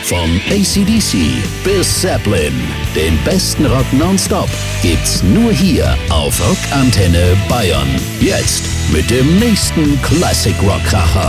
Von AC/DC bis Zeppelin. Den besten Rock nonstop gibt's nur hier auf Rockantenne Bayern. Jetzt mit dem nächsten Classic Rock Kracher.